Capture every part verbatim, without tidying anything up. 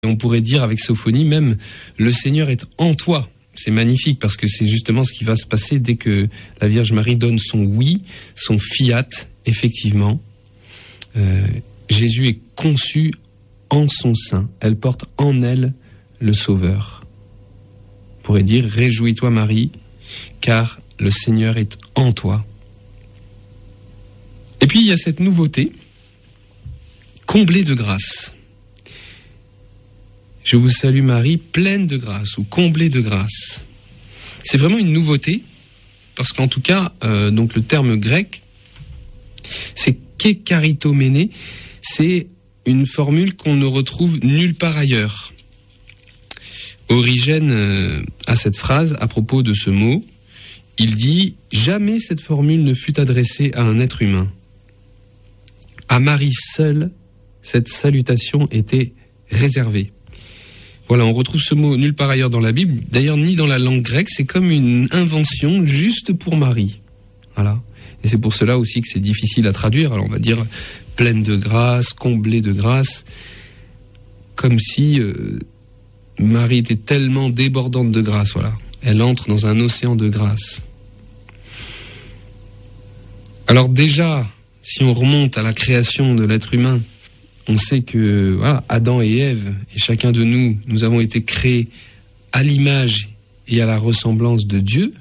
On pourrait dire avec Sophonie même, le Seigneur est en toi. C'est magnifique parce que c'est justement ce qui va se passer dès que la Vierge Marie donne son oui, son fiat, effectivement. Euh, Jésus est conçu en son sein. Elle porte en elle le Sauveur. On pourrait dire, réjouis-toi Marie, car le Seigneur est en toi. Et puis il y a cette nouveauté, comblée de grâce. Je vous salue Marie, pleine de grâce ou comblée de grâce. C'est vraiment une nouveauté, parce qu'en tout cas, euh, donc le terme grec, c'est kekaritomene, c'est une formule qu'on ne retrouve nulle part ailleurs. Origène euh, a cette phrase à propos de ce mot. Il dit « Jamais cette formule ne fut adressée à un être humain. À Marie seule, cette salutation était réservée. » Voilà, on retrouve ce mot nulle part ailleurs dans la Bible, d'ailleurs ni dans la langue grecque, c'est comme une invention juste pour Marie. Voilà. Et c'est pour cela aussi que c'est difficile à traduire. Alors on va dire pleine de grâce, comblée de grâce, comme si euh, Marie était tellement débordante de grâce, voilà. Elle entre dans un océan de grâce. Alors déjà, si on remonte à la création de l'être humain, on sait que voilà, Adam et Ève, et chacun de nous, nous avons été créés à l'image et à la ressemblance de Dieu.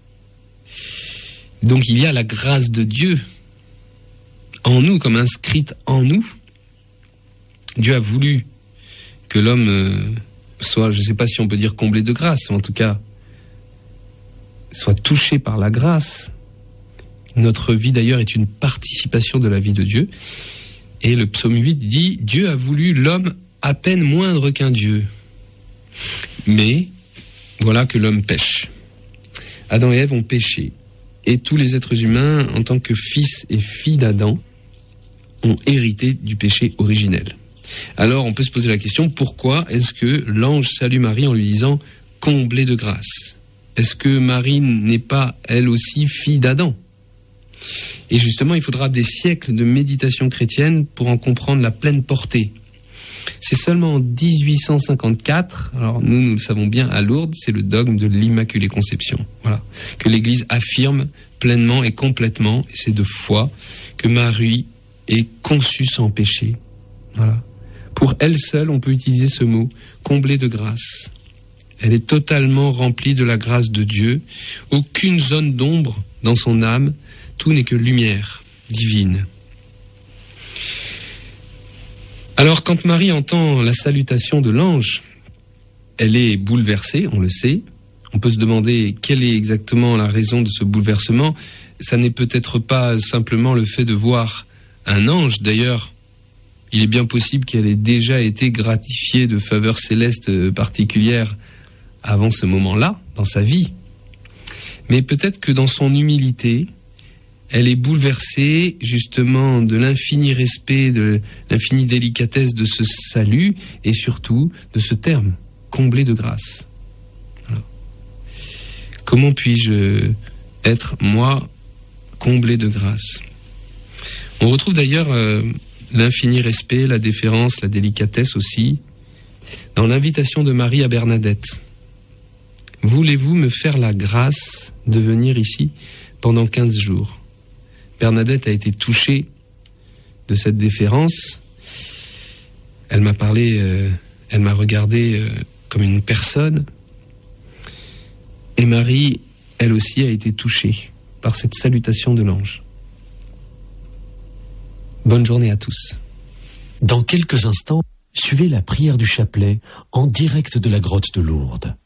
Donc il y a la grâce de Dieu en nous, comme inscrite en nous. Dieu a voulu que l'homme euh, soit, je ne sais pas si on peut dire comblé de grâce, mais en tout cas, soit touché par la grâce. Notre vie d'ailleurs est une participation de la vie de Dieu. Et le psaume huit dit « Dieu a voulu l'homme à peine moindre qu'un Dieu. » Mais voilà que l'homme pêche. Adam et Ève ont péché. Et tous les êtres humains, en tant que fils et filles d'Adam, ont hérité du péché originel. Alors on peut se poser la question, pourquoi est-ce que l'ange salue Marie en lui disant « comblée de grâce » ? Est-ce que Marie n'est pas elle aussi fille d'Adam ? Et justement, il faudra des siècles de méditation chrétienne pour en comprendre la pleine portée. C'est seulement en dix-huit cent cinquante-quatre, alors nous, nous le savons bien, à Lourdes, c'est le dogme de l'Immaculée Conception. Voilà, que l'Église affirme pleinement et complètement, et c'est de foi, que Marie est conçue sans péché. Voilà. Pour elle seule, on peut utiliser ce mot, comblée de grâce. Elle est totalement remplie de la grâce de Dieu, aucune zone d'ombre dans son âme, tout n'est que lumière divine. Alors, quand Marie entend la salutation de l'ange, elle est bouleversée, on le sait. On peut se demander quelle est exactement la raison de ce bouleversement. Ça n'est peut-être pas simplement le fait de voir un ange. D'ailleurs, il est bien possible qu'elle ait déjà été gratifiée de faveurs célestes particulières avant ce moment-là, dans sa vie. Mais peut-être que dans son humilité, elle est bouleversée justement de l'infini respect, de l'infinie délicatesse de ce salut et surtout de ce terme, comblé de grâce. Voilà. Comment puis-je être, moi, comblé de grâce ? On retrouve d'ailleurs euh, l'infini respect, la déférence, la délicatesse aussi, dans l'invitation de Marie à Bernadette. Voulez-vous me faire la grâce de venir ici pendant quinze jours ? Bernadette a été touchée de cette déférence. Elle m'a parlé, euh, elle m'a regardé euh, comme une personne. Et Marie, elle aussi, a été touchée par cette salutation de l'ange. Bonne journée à tous. Dans quelques instants, suivez la prière du chapelet en direct de la grotte de Lourdes.